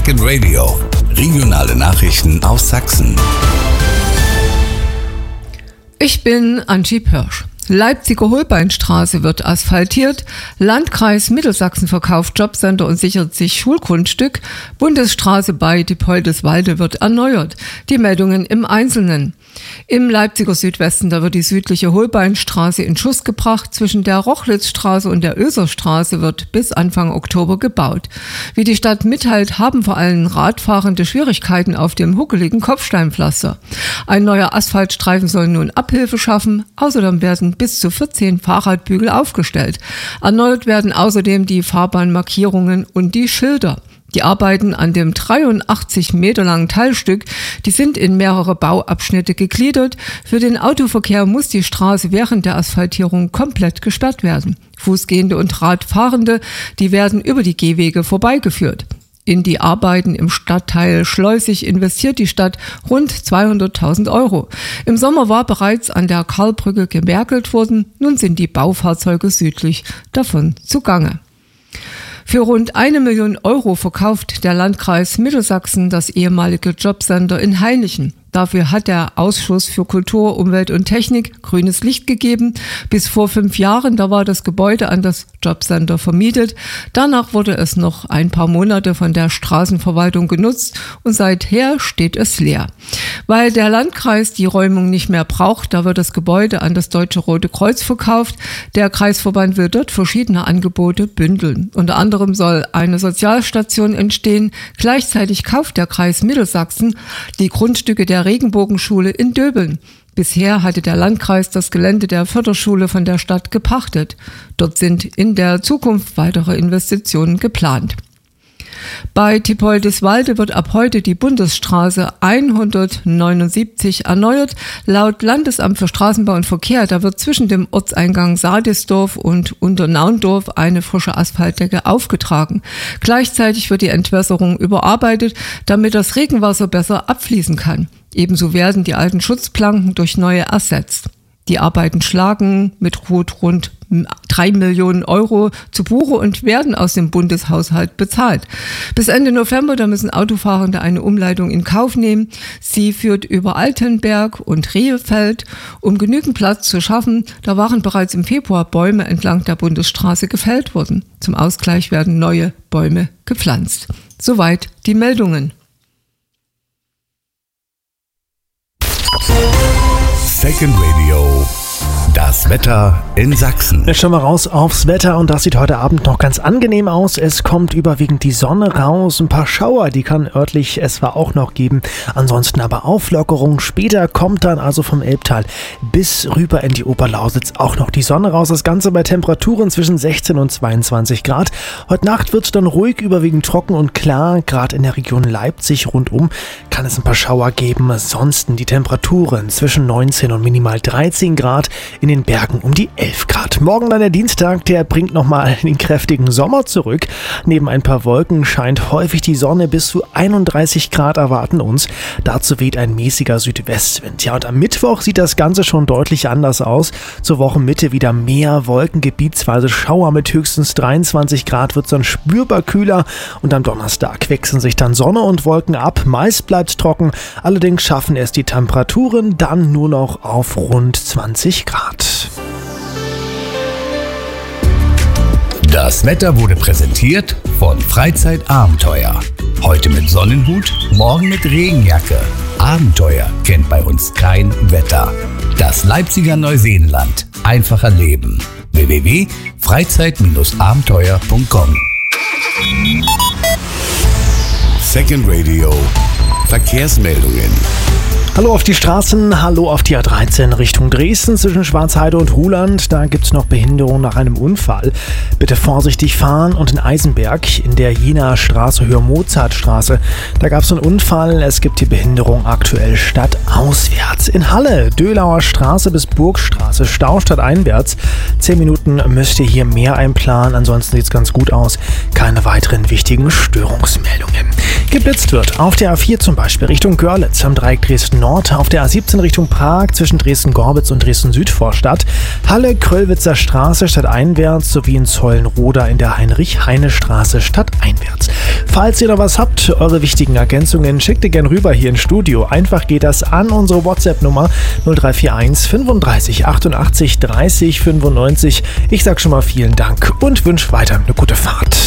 Second Radio. Regionale Nachrichten aus Sachsen. Ich bin Angie Pörsch. Leipziger Holbeinstraße wird asphaltiert, Landkreis Mittelsachsen verkauft Jobcenter und sichert sich Schulgrundstück, Bundesstraße bei Diepoldeswalde wird erneuert. Die Meldungen im Einzelnen. Im Leipziger Südwesten, da wird die südliche Holbeinstraße in Schuss gebracht. Zwischen der Rochlitzstraße und der Oeserstraße wird bis Anfang Oktober gebaut. Wie die Stadt mitteilt, haben vor allem Radfahrende Schwierigkeiten auf dem huckeligen Kopfsteinpflaster. Ein neuer Asphaltstreifen soll nun Abhilfe schaffen. Außerdem werden bis zu 14 Fahrradbügel aufgestellt. Erneuert werden außerdem die Fahrbahnmarkierungen und die Schilder. Die Arbeiten an dem 83 Meter langen Teilstück, die sind in mehrere Bauabschnitte gegliedert. Für den Autoverkehr muss die Straße während der Asphaltierung komplett gesperrt werden. Fußgehende und Radfahrende, die werden über die Gehwege vorbeigeführt. In die Arbeiten im Stadtteil Schleusig investiert die Stadt rund 200.000 Euro. Im Sommer war bereits an der Karlbrücke gewerkelt worden. Nun sind die Baufahrzeuge südlich davon zugange. Für rund 1 Million Euro verkauft der Landkreis Mittelsachsen das ehemalige Jobcenter in Hainichen. Dafür hat der Ausschuss für Kultur, Umwelt und Technik grünes Licht gegeben. Bis vor 5 Jahren, da war das Gebäude an das Jobcenter vermietet. Danach wurde es noch ein paar Monate von der Straßenverwaltung genutzt und seither steht es leer. Weil der Landkreis die Räumung nicht mehr braucht, da wird das Gebäude an das Deutsche Rote Kreuz verkauft. Der Kreisverband will dort verschiedene Angebote bündeln. Unter anderem soll eine Sozialstation entstehen. Gleichzeitig kauft der Kreis Mittelsachsen die Grundstücke der Regenbogenschule in Döbeln. Bisher hatte der Landkreis das Gelände der Förderschule von der Stadt gepachtet. Dort sind in der Zukunft weitere Investitionen geplant. Bei Diepoldeswalde wird ab heute die Bundesstraße 179 erneuert. Laut Landesamt für Straßenbau und Verkehr, da wird zwischen dem Ortseingang Sadisdorf und Unternaundorf eine frische Asphaltdecke aufgetragen. Gleichzeitig wird die Entwässerung überarbeitet, damit das Regenwasser besser abfließen kann. Ebenso werden die alten Schutzplanken durch neue ersetzt. Die Arbeiten schlagen mit rund 3 Millionen Euro zu Buche und werden aus dem Bundeshaushalt bezahlt. Bis Ende November, da müssen Autofahrende eine Umleitung in Kauf nehmen. Sie führt über Altenberg und Rehefeld. Um genügend Platz zu schaffen, da waren bereits im Februar Bäume entlang der Bundesstraße gefällt worden. Zum Ausgleich werden neue Bäume gepflanzt. Soweit die Meldungen. Second Radio. Das Wetter in Sachsen. Jetzt schauen wir raus aufs Wetter und das sieht heute Abend noch ganz angenehm aus. Es kommt überwiegend die Sonne raus, ein paar Schauer, die kann örtlich es zwar auch noch geben, ansonsten aber Auflockerung. Später kommt dann also vom Elbtal bis rüber in die Oberlausitz auch noch die Sonne raus. Das Ganze bei Temperaturen zwischen 16 und 22 Grad. Heute Nacht wird es dann ruhig, überwiegend trocken und klar. Gerade in der Region Leipzig rundum kann es ein paar Schauer geben. Ansonsten die Temperaturen zwischen 19 und minimal 13 Grad. In den Bergen um die 11 Grad. Morgen dann der Dienstag, der bringt nochmal den kräftigen Sommer zurück. Neben ein paar Wolken scheint häufig die Sonne, bis zu 31 Grad erwarten uns. Dazu weht ein mäßiger Südwestwind. Ja, und am Mittwoch sieht das Ganze schon deutlich anders aus. Zur Wochenmitte wieder mehr Wolken, gebietsweise Schauer mit höchstens 23 Grad, wird es dann spürbar kühler. Und am Donnerstag wechseln sich dann Sonne und Wolken ab. Meist bleibt es trocken, allerdings schaffen es die Temperaturen dann nur noch auf rund 20 Grad. Das Wetter wurde präsentiert von Freizeitabenteuer. Heute mit Sonnenhut, morgen mit Regenjacke. Abenteuer kennt bei uns kein Wetter. Das Leipziger Neuseenland. Einfacher Leben. www.freizeit-abenteuer.com. Second Radio. Verkehrsmeldungen. Hallo auf die Straßen, hallo auf die A13 Richtung Dresden zwischen Schwarzheide und Ruhland. Da gibt es noch Behinderung nach einem Unfall. Bitte vorsichtig fahren. Und in Eisenberg in der Jenaer Straße, Höhe Mozartstraße, da gab es einen Unfall. Es gibt die Behinderung aktuell stadtauswärts. In Halle, Dölauer Straße bis Burgstraße, Stau stadteinwärts. 10 Minuten müsst ihr hier mehr einplanen. Ansonsten sieht es ganz gut aus. Keine weiteren wichtigen Störungsmeldungen. Geblitzt wird auf der A4 zum Beispiel Richtung Görlitz am Dreieck Dresden Nord, auf der A17 Richtung Prag zwischen Dresden-Gorbitz und Dresden-Südvorstadt, Halle, Kröllwitzer Straße stadteinwärts sowie in Zollenroda in der Heinrich-Heine-Straße stadteinwärts. Falls ihr noch was habt, eure wichtigen Ergänzungen, schickt ihr gern rüber hier ins Studio. Einfach geht das an unsere WhatsApp-Nummer 0341 35 88 30 95. Ich sag schon mal vielen Dank und wünsche weiter eine gute Fahrt.